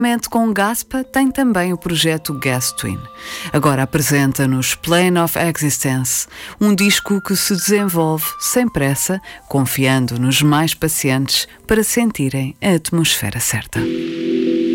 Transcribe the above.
Com Gaspa tem também o projeto Gas Twin. Agora apresenta-nos Plane of Existence, um disco que se desenvolve sem pressa, confiando nos mais pacientes para sentirem a atmosfera certa.